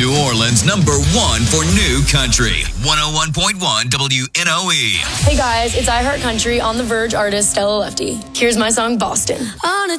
New Orleans #1 for new country. 101.1 WNOE. Hey guys, it's iHeart Country on the Verge artist Stella Lefty. Here's my song Boston. On a